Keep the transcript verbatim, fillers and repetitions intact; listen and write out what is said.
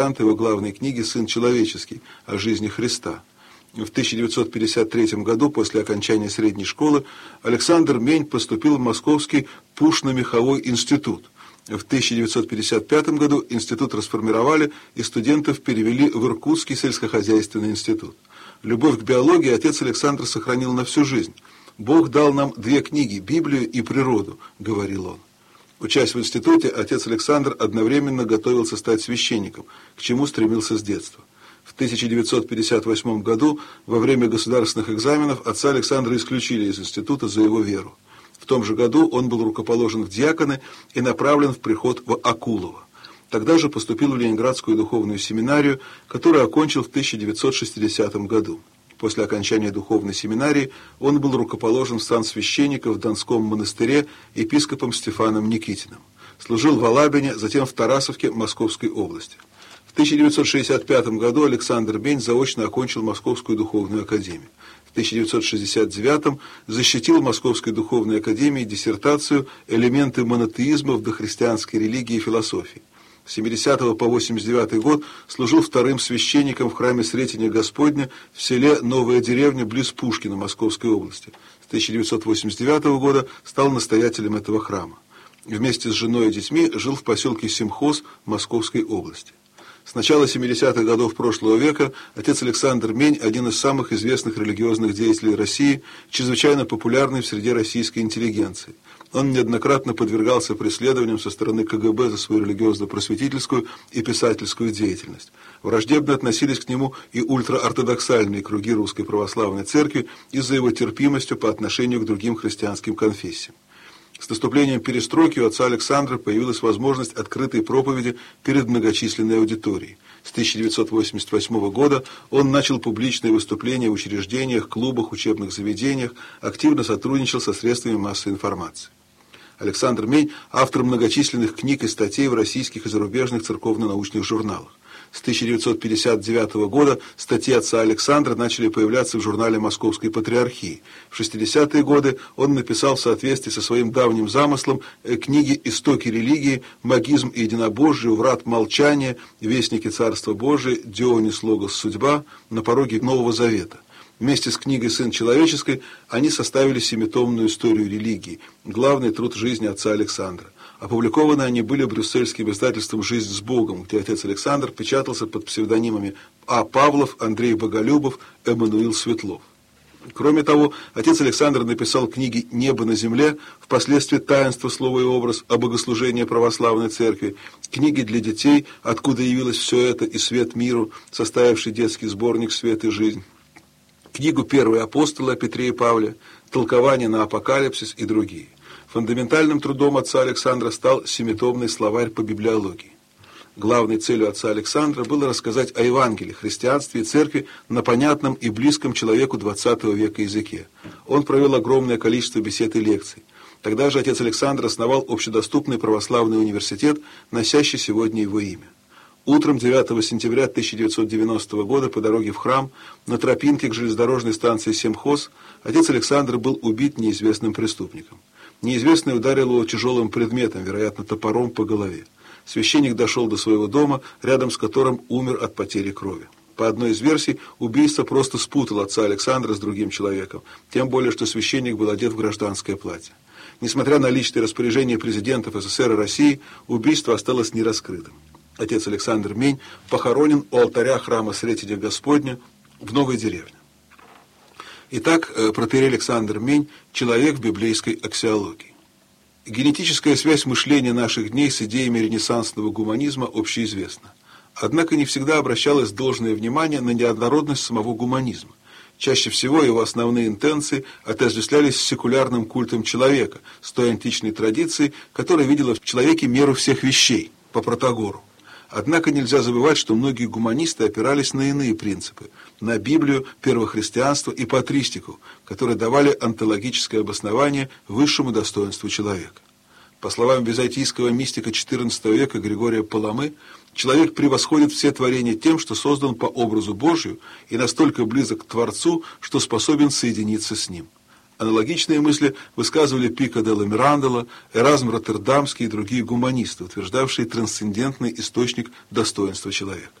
его главной книги «Сын человеческий» о жизни Христа. В тысяча девятьсот пятьдесят третьем году, после окончания средней школы, Александр Мень поступил в Московский Пушно-меховой институт. В тысяча девятьсот пятьдесят пятом году институт расформировали, и студентов перевели в Иркутский сельскохозяйственный институт. Любовь к биологии отец Александр сохранил на всю жизнь. «Бог дал нам две книги – Библию и природу», – говорил он. Учась в институте, отец Александр одновременно готовился стать священником, к чему стремился с детства. В тысяча девятьсот пятьдесят восьмом году во время государственных экзаменов отца Александра исключили из института за его веру. В том же году он был рукоположен в диаконы и направлен в приход в Акулово. Тогда же поступил в Ленинградскую духовную семинарию, которую окончил в тысяча девятьсот шестидесятом году. После окончания духовной семинарии он был рукоположен в сан священника в Донском монастыре епископом Стефаном Никитиным. Служил в Алабине, затем в Тарасовке Московской области. В тысяча девятьсот шестьдесят пятом году Александр Мень заочно окончил Московскую духовную академию. В тысяча девятьсот шестьдесят девятом защитил в Московской духовной академии диссертацию «Элементы монотеизма в дохристианской религии и философии». С семидесятого по восемьдесят девятый год служил вторым священником в храме Сретения Господня в селе Новая деревня близ Пушкина Московской области. С тысяча девятьсот восемьдесят девятого года стал настоятелем этого храма. Вместе с женой и детьми жил в поселке Симхоз Московской области. С начала семидесятых годов прошлого века отец Александр Мень – один из самых известных религиозных деятелей России, чрезвычайно популярный в среде российской интеллигенции. Он неоднократно подвергался преследованиям со стороны ка гэ бэ за свою религиозно-просветительскую и писательскую деятельность. Враждебно относились к нему и ультраортодоксальные круги Русской Православной Церкви из-за его терпимостью по отношению к другим христианским конфессиям. С наступлением перестройки у отца Александра появилась возможность открытой проповеди перед многочисленной аудиторией. С тысяча девятьсот восемьдесят восьмого года он начал публичные выступления в учреждениях, клубах, учебных заведениях, активно сотрудничал со средствами массовой информации. Александр Мень – автор многочисленных книг и статей в российских и зарубежных церковно-научных журналах. С тысяча девятьсот пятьдесят девятого года статьи отца Александра начали появляться в журнале Московской Патриархии. В шестидесятые годы он написал в соответствии со своим давним замыслом книги «Истоки религии», «Магизм и единобожие», «Врат молчания», «Вестники Царства Божия», «Дионис Логос Судьба», «На пороге Нового Завета». Вместе с книгой «Сын человеческий» они составили семитомную историю религии, главный труд жизни отца Александра. Опубликованы они были брюссельским издательством «Жизнь с Богом», где отец Александр печатался под псевдонимами А. Павлов, Андрей Боголюбов, Эммануил Светлов. Кроме того, отец Александр написал книги «Небо на земле», впоследствии «Таинство, слово и образ», о богослужении православной церкви, книги для детей «Откуда явилось все это» и «Свет миру», составивший детский сборник «Свет и жизнь», книгу «Первые апостолы» о Петре и Павле, «Толкование на апокалипсис» и другие. Фундаментальным трудом отца Александра стал семитомный словарь по библиологии. Главной целью отца Александра было рассказать о Евангелии, христианстве и церкви на понятном и близком человеку двадцатого века языке. Он провел огромное количество бесед и лекций. Тогда же отец Александр основал общедоступный православный университет, носящий сегодня его имя. Утром девятого сентября тысяча девятьсот девяностого года по дороге в храм на тропинке к железнодорожной станции Семхоз отец Александр был убит неизвестным преступником. Неизвестный ударил его тяжелым предметом, вероятно, топором по голове. Священник дошел до своего дома, рядом с которым умер от потери крови. По одной из версий, убийца просто спутал отца Александра с другим человеком, тем более, что священник был одет в гражданское платье. Несмотря на личные распоряжения президентов эс эс эс эр и России, убийство осталось нераскрытым. Отец Александр Мень похоронен у алтаря храма Сретения Господня в Новой деревне. Итак, протоиерей Александр Мень – человек в библейской аксиологии. Генетическая связь мышления наших дней с идеями ренессансного гуманизма общеизвестна. Однако не всегда обращалось должное внимание на неоднородность самого гуманизма. Чаще всего его основные интенции отождествлялись с секулярным культом человека, с той античной традицией, которая видела в человеке меру всех вещей, по Протагору. Однако нельзя забывать, что многие гуманисты опирались на иные принципы, на Библию, первохристианство и патристику, которые давали онтологическое обоснование высшему достоинству человека. По словам византийского мистика четырнадцатого века Григория Паламы, человек превосходит все творения тем, что создан по образу Божию и настолько близок к Творцу, что способен соединиться с Ним. Аналогичные мысли высказывали Пико де ла Мирандола, Эразм Роттердамский и другие гуманисты, утверждавшие трансцендентный источник достоинства человека.